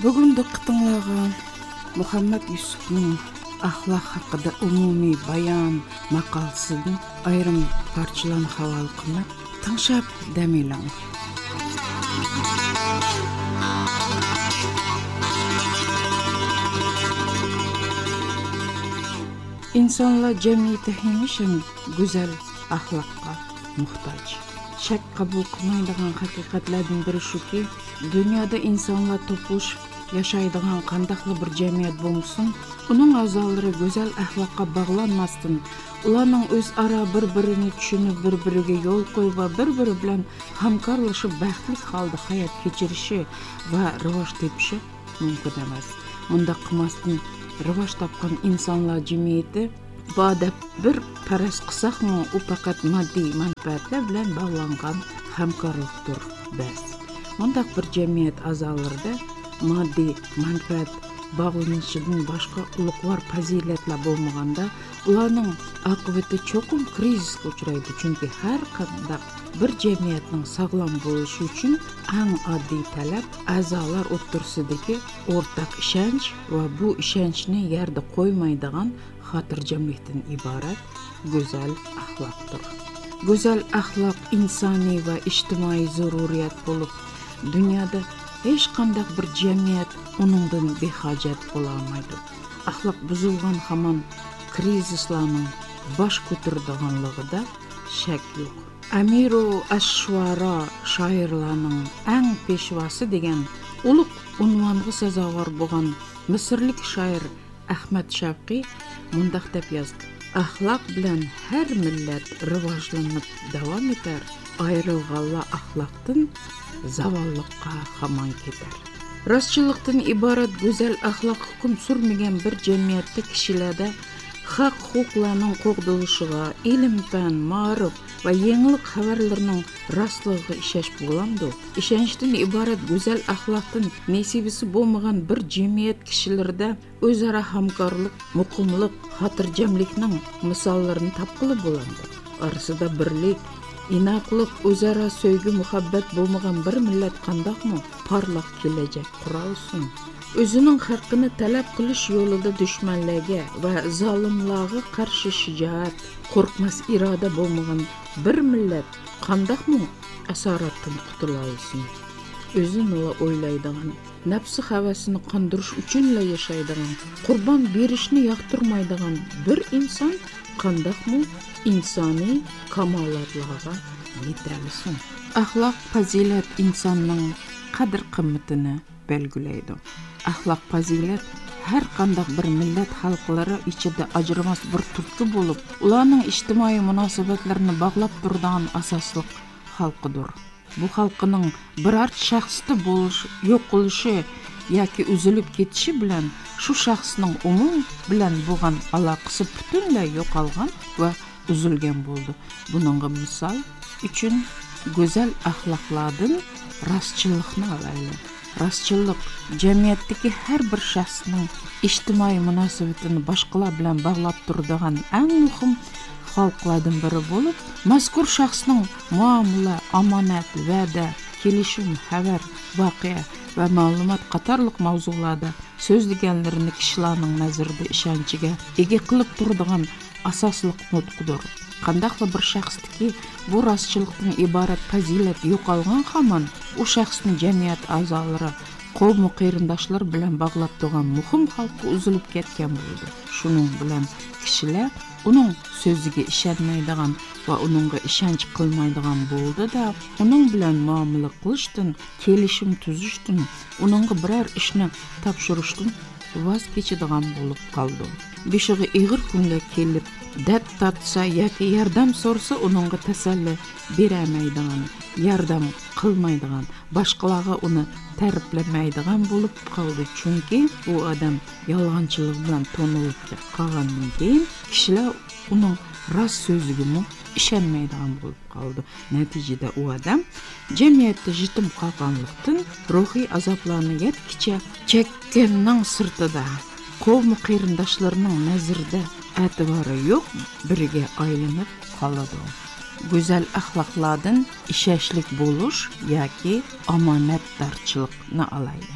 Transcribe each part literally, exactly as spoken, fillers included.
Бүгін diqqətinizə Muhammed Yusuf'ның axlaq haqqında ümumi bayan maqaləsinin ayrım parçalarını havalı qılıb tınşab dəmiləng. İnsanlar cemiyeti hemişen güzel ahlakka muhtaç. Şək qabul qılmaydigan haqiqatlardan biri şu ki, dünyada insanlar toplaşıp yaşaydigan qandaqlı bir cemiyet bolsun, onun azaları güzel ahlakka bağlanmasdan, ularning öz ara bir-birini düşünüp bir-biriga yol qoyup bir-biri bilan hamkorlashib baxtli holda hayot kechirishi va rivoj tepishi mumkin emas. Bunda qilmasdan rivoj topgan insonlar jamiyati ba'da bir paras qilsaqmi, u faqat moddiy manfaatlar bilan bog'langan hamkorlikdir bas. Bundaq bir jamiyat a'zolarida moddiy manfaat bağlanışından başqa ulug'vor fazilatlar bo'lmaganda, ularning oqibati cho'qim krizisga uchraydi. Chunki har qanday bir jamiyatning sog'lom bo'lishi uchun eng oddiy talab a'zolar o'rtasidagi o'rtaq ishonch va bu ishonchni yerda qo'ymaydigan xotirjamlikdan iborat go'zal axloqdir. Go'zal axloq insoniy va ijtimoiy zaruriyat bo'lib, dunyoda hech qanday bir jamiyat uningdan behojat bo'la olmaydi. Axloq buzilgan hamon krizislarning bosh ko'taradiganligida shak yo'q. Amiru ash-Shuara shoirlarning eng peshvosi degan ulug' unvonga sazovor bo'lgan misrlik shoir Ahmad Shavqiy mundaq deb yozdi: Axloq bilan har millat rivojlanib davom etar, ayrilganlar axloqdan zavolliqqa hamon ketar. Rostchilikdan iborat go'zal axloq hukm surmagan bir jamiyatda kishilarda haq huquqlarning qo'g'dilishiga, ilm-fan, ma'rif va yangilik xabarlarining rostligiga ishosh bo'lamdi. Ishonchdan iborat go'zal axloqdan nasibisi bo'lmagan bir jamiyat kishilarida o'zaro hamkorlik, muqimlik, xotirjamlikning misollarini topqili bo'ladi. Orasida birlik, inoqlik, o'zaro sevgi, muhabbat bo'lmagan bir millat qandoqmi porloq kelajak qura olsin? O'zining haqqini talab qilish yo'lida dushmanlarga va zolimlarga qarshi shijoat, qo'rqmas iroda bo'lmagan bir millat qandoqmi asoratdan qutula olsin? O'zini o'ylaydigan, nafsi havasini qondirish uchunla yashaydigan, qurbon berishni yoqtirmaydigan bir inson qandoqmi insoniy kamolotlarga yeta olsin? Axloq fazilat insonning qadr-qimmatini belgilaydi. Axloq fazilat har qanday bir millat xalqlari ichida ajramas bir turtki bo'lib, ularning ijtimoiy munosabatlarini bog'lab turadigan asosli xalqidir. Bu xalqining biror shaxsda bo'lish, yo'qolishi yoki uzilib ketishi bilan shu shaxsning umum bilan bo'lgan aloqasi butunlay yo'qolgan va uzilgan bo'ldi. Buningga misol uchun go'zal axloqlardan rostchilikni olaylik. Rostchilik jamiyatdagi har bir shaxsning ijtimoiy munosabatini boshqalar bilan bog'lab turadigan eng muhim xalqlardan biri bo'lib, mazkur shaxsning muomala, omonat, va'da, kelishim, xabar, voqea va ma'lumot qatorliq mavzularda so'zlaganlarini kishilarning nazarida ishonchiga ega qilib turadigan asosli nutqidir. Qandaqli bir shaxsdagi bu rostchilikdan iborat fazilat yo'qolgan hamon u shaxsni jamiyat a'zolari, qavm qarindoshlar bilan bog'lab turgan muhim xalqqa uzilib ketgan bo'ldi. Shuning bilan kishilar uning so'ziga ishonmaydigan va uningga ishonch qilmaydigan bo'ldi-da, uning bilan muomala qilishdan, kelishim tuzishdan, uningga biror ishni topshirishdan voz kechadigan bo'lib qoldi. Beshig'i ig'ir kunlar kelib, dard tortsa yoki yordam so'rasa, uningga tasalli bermaydigan, yordam qilmaydigan, boshqalarga uni ta'riflamaydigan bo'lib qoldi. Chunki u odam yolg'onchilik bilan to'nilib qolgandan keyin kishilar uning rost so'ziga ishonmaydigan bo'lib qoldi. Natijada u odam jamiyatda yetim qolganlikdan ruhiy azoblarni yetkicha chekkanning sirtida, qavm qarindoshlarining nazarida e'tibori yo'q biriga aylanib qoladi. Go'zal axloqlardan ishonchlik bo'lish yoki omonatdorchilikni olaylik.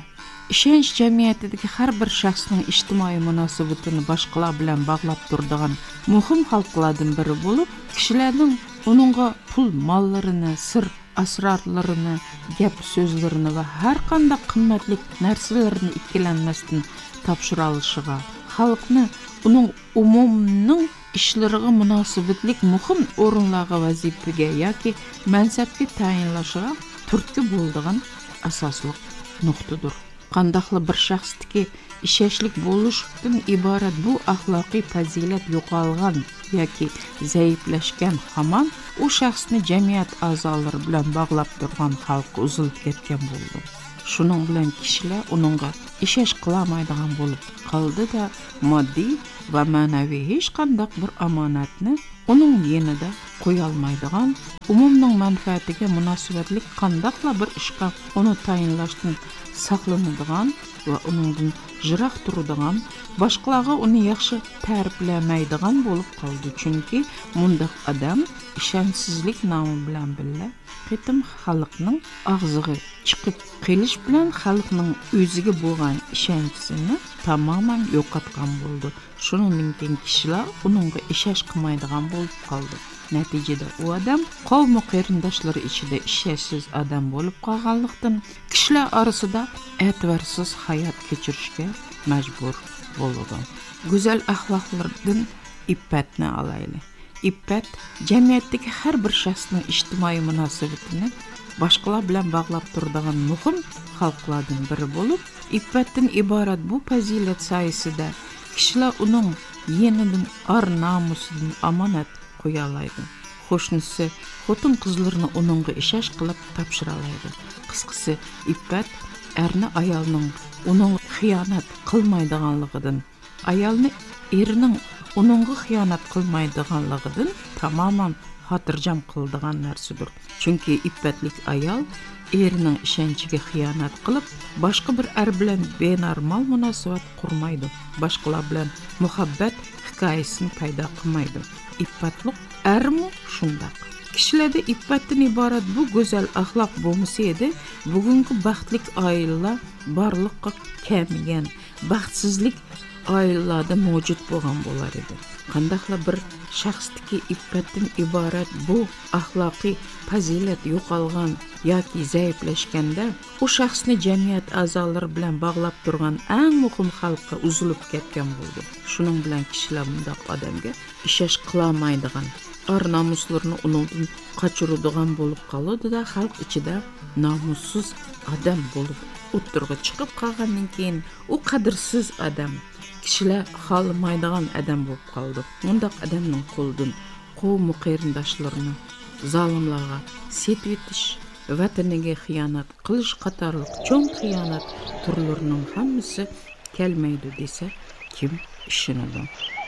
ishonch jamiyatidagi har bir shaxsning ijtimoiy munosabatini boshqalar bilan bog'lab turadigan muhim xalqlardan biri bo'lib, kishilarning uningga pul mollarini, sir asrorlarini, gap so'zlarini va har qanday qimmatli narsalarni ikkilanmasdan topshira olishiga, xalqni uning umumiy ishlariga munosabatlik muhim o'rinlarga, vazifaga yoki mansabga tayinlashiga turtki bo'ladigan asosli nuqtadir. Qandaqli bir shaxsdagi ishonchlik bo'lishdan iborat bu axloqiy fazilat yo'qolgan yoki zaiflashgan hamon u shaxsni jamiyat a'zolari bilan bog'lab turgan xalqqa uzilib ketgan bo'ldi. Shuning bilan kishilar uningga ishonch qilmaydigan bo'lib qoldi-da, moddiy va ma'naviy hech qanday bir omonatni uning yenida qo'ya olmaydigan, umumning manfaatiga munosabatli qandaqla bir ishga uni tayinlashdan saqlanadigan va uningdan jiroq turadigan, boshqalarga uni yaxshi ta'riflamaydigan bo'lib qoldi. Chunki mundaq odam ishonchsizlik nomi bilan birga qitim xalqning og'ziga chiqib qelish bilan xalqning o'ziga bo'lgan ishonchisini tamoman yo'qotgan bo'ldi. Shuningdan keyin kishilar uningga ishonch qilmaydigan bo'lib qoldi. Natijada u odam qavm qarindoshlari ichida ishonchsiz odam bo'lib qolganlikdan kishilar orasida e'tiborsiz hayot kechirishga majbur bo'ldi. Go'zal axloqlardan iffatni olaylik. Iffat jamiyatdagi har bir shaxsning ijtimoiy munosabatini boshqalar bilan bog'lab turadigan muhim xalqlardan biri bo'lib, iffatdan iborat bu fazilat soyasida kishilar uning yenidan or nomusidan omonat qo'ya oladi. Qo'shnisi xotin qizlarini uningga ishonch qilib topshira oladi. Qisqasi, iffat erni ayolning uning xiyonat qilmaydiganligidan, ayolni erining uningga xiyonat qilmaydiganligidan tamoman xotirjam qiladigan narsadir. Chunki iffatlik ayol erining ishonchiga xiyonat qilib, boshqa bir er bilan benormal munosabat qurmaydi. Boshqalar bilan muhabbat hikoyasini paydo qilmaydi. Iffatlik ermi shundaq. Kishilarda iffatdan iborat bu go'zal axloq bo'lmasa edi, bugungi baxtlik oilalar borliqqa kamigan, baxtsizlik oilalarda mavjud bo'lgan bo'lar edi. Qandaqla bir shaxsdagi iffatdan iborat bu axloqiy fazilat yo'qolgan yoki zaiflashganda, u shaxsni jamiyat a'zolari bilan bog'lab turgan eng muhim xalqqa uzilib ketgan bo'ldi. Shuning bilan kishilar bundoq odamga ishonch qilmaydigan, or nomuslarini uningdan qochiradigan bo'lib qoladi-da, xalq ichida nomussiz odam bo'lib o'ttirga chiqib qolgandan keyin u qadrsiz odam, kishilar xohlamaydigan odam bo'lib qoldi. Bundoq odamning qo'lidan qavm qarindoshlarini zolimlarga setib etish, vataniga xiyonat qilish qatorliq cho'ng xiyonat turlarining hammasi kelmaydi desa kim ishonadi?